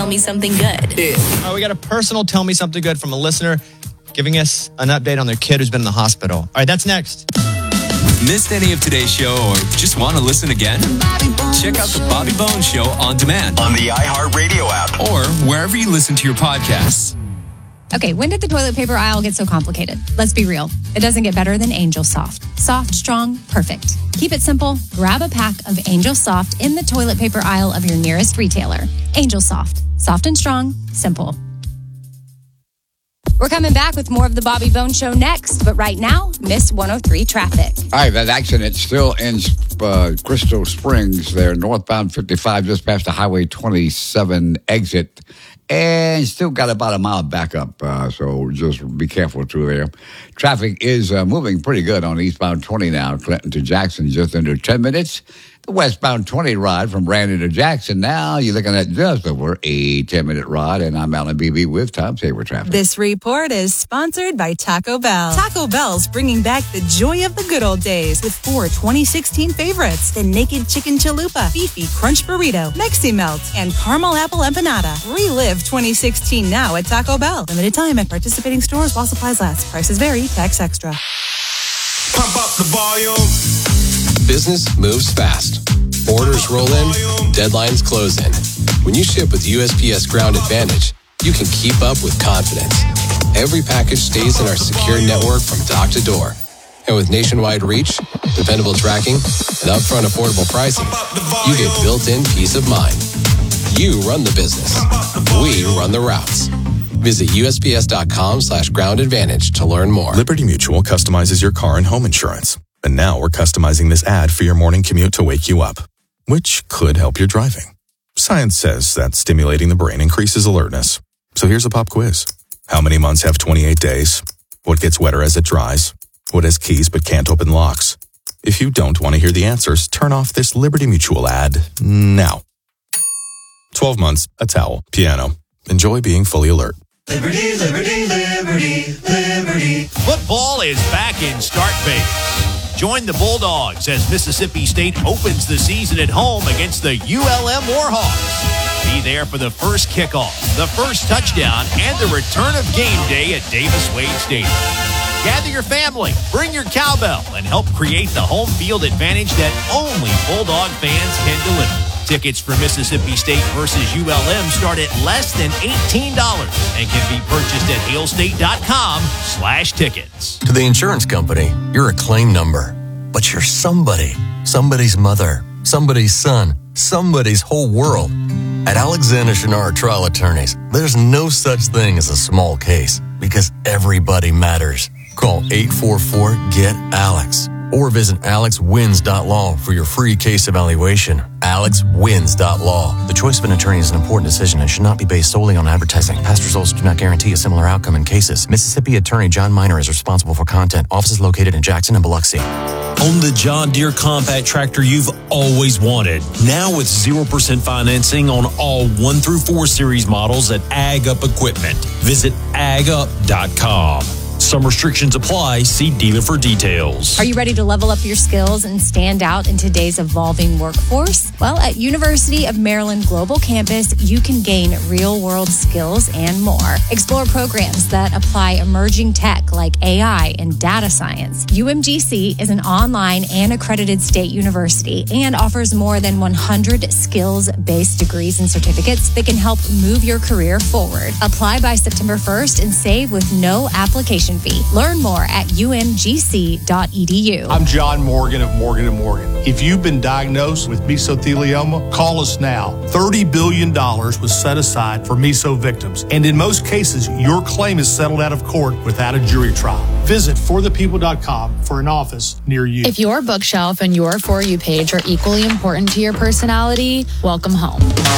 Tell Me Something Good. We got a personal Tell Me Something Good from a listener giving us an update on their kid who's been in the hospital. All right, that's next. Missed any of today's show or just want to listen again? Check out the Bobby Bones Show on demand on the iHeartRadio app or wherever you listen to your podcasts. Okay, when did the toilet paper aisle get so complicated? Let's be real. It doesn't get better than Angel Soft. Soft, strong, perfect. Keep it simple. Grab a pack of Angel Soft in the toilet paper aisle of your nearest retailer. Angel Soft. Soft and strong. Simple. We're coming back with more of the Bobby Bones Show next, but right now, Miss 103 traffic. All right, that accident still in Crystal Springs there, northbound 55, just past the Highway 27 exit. And still got about a mile backup, so just be careful through there. Traffic is moving pretty good on eastbound 20 now, Clinton to Jackson, just under 10 minutes. The westbound 20 ride from Brandon to Jackson, now you're looking at just over a 10-minute ride. And I'm Alan Beebe with Time Saver Traffic. This report is sponsored by Taco Bell. Taco Bell's bringing back the joy of the good old days with 4 2016 favorites: the Naked Chicken Chalupa, Beefy Crunch Burrito, Mexi Melt, and Caramel Apple Empanada. Relive 2016 now at Taco Bell. Limited time at participating stores while supplies last. Prices vary. Tax extra. Pump up the volume. Business moves fast. Orders roll in, deadlines close in. When you ship with USPS Ground Advantage, you can keep up with confidence. Every package stays in our secure network from dock to door. And with nationwide reach, dependable tracking, and upfront affordable pricing, you get built-in peace of mind. You run the business. We run the routes. Visit USPS.com/Ground Advantage to learn more. Liberty Mutual customizes your car and home insurance. And now we're customizing this ad for your morning commute to wake you up, which could help your driving. Science says that stimulating the brain increases alertness. So here's a pop quiz. How many months have 28 days? What gets wetter as it dries? What has keys but can't open locks? If you don't want to hear the answers, turn off this Liberty Mutual ad now. 12 months, a towel, piano. Enjoy being fully alert. Liberty, liberty, liberty, liberty. Football is back in start phase. Join the Bulldogs as Mississippi State opens the season at home against the ULM Warhawks. Be there for the first kickoff, the first touchdown, and the return of game day at Davis Wade Stadium. Gather your family, bring your cowbell, and help create the home field advantage that only Bulldog fans can deliver. Tickets for Mississippi State versus ULM start at less than $18 and can be purchased at hailstate.com/tickets. To the insurance company, you're a claim number, but you're somebody. Somebody's mother, somebody's son, somebody's whole world. At Alexander Shinara Trial Attorneys, there's no such thing as a small case because everybody matters. Call 844-GET-ALEX or visit alexwins.law for your free case evaluation. alexwins.law. The choice of an attorney is an important decision and should not be based solely on advertising. Past results do not guarantee a similar outcome in cases. Mississippi Attorney John Miner is responsible for content. Offices located in Jackson and Biloxi. Own the John Deere compact tractor you've always wanted. Now with 0% financing on all 1 through 4 series models at Ag Up Equipment. Visit agup.com. Some restrictions apply. See dealer for details. Are you ready to level up your skills and stand out in today's evolving workforce? Well, at University of Maryland Global Campus, you can gain real-world skills and more. Explore programs that apply emerging tech like AI and data science. UMGC is an online and accredited state university and offers more than 100 skills-based degrees and certificates that can help move your career forward. Apply by September 1st and save with no application fee. Learn more at umgc.edu. I'm John Morgan of Morgan & Morgan. If you've been diagnosed with mesothelioma, call us now. $30 billion was set aside for meso victims. And in most cases, your claim is settled out of court without a jury trial. Visit forthepeople.com for an office near you. If your bookshelf and your For You page are equally important to your personality, welcome home.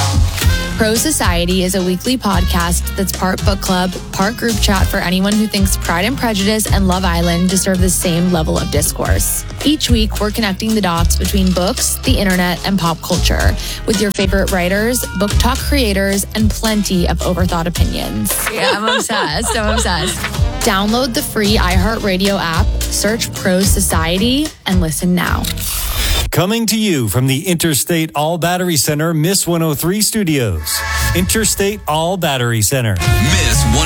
Pro Society is a weekly podcast that's part book club, part group chat for anyone who thinks Pride and Prejudice and Love Island deserve the same level of discourse. Each week, we're connecting the dots between books, the internet, and pop culture with your favorite writers, book talk creators, and plenty of overthought opinions. Yeah, I'm obsessed. Download the free iHeartRadio app, search Pro Society, and listen now. Coming to you from the Interstate All Battery Center, Miss 103 Studios. Interstate All Battery Center. Miss one